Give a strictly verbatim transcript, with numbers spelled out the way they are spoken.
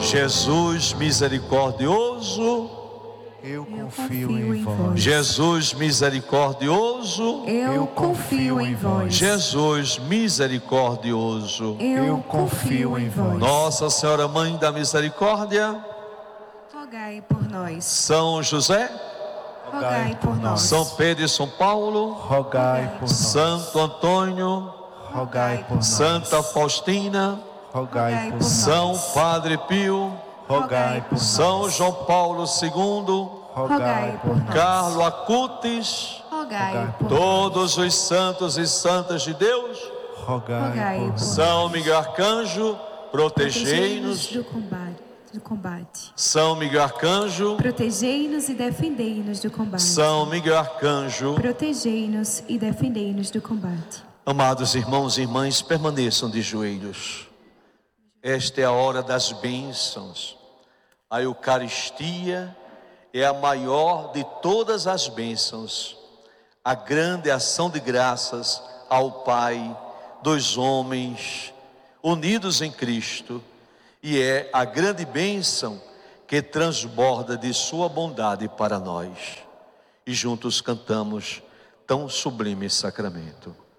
Jesus misericordioso, eu confio em vós. Jesus misericordioso, eu confio em vós. Jesus misericordioso, eu confio em vós. Nossa Senhora Mãe da Misericórdia, rogai por nós. São José, rogai por nós. São Pedro e São Paulo, rogai por nós. Santo Antônio, rogai por nós. Santa Faustina, rogai por nós. São Padre Pio, rogai por nós. São João Paulo segundo, rogai por nós. Carlo Acutis, rogai por todos os santos e santas de Deus, rogai por nós. São Miguel Arcanjo, protegei-nos do combate, do combate. São Miguel Arcanjo, protegei-nos e defendei-nos do combate. São Miguel Arcanjo, protegei-nos e defendei-nos do combate. Amados irmãos e irmãs, permaneçam de joelhos. Esta é a hora das bênçãos. A Eucaristia é a maior de todas as bênçãos. A grande ação de graças ao Pai dos homens unidos em Cristo. E é a grande bênção que transborda de sua bondade para nós. E juntos cantamos tão sublime sacramento.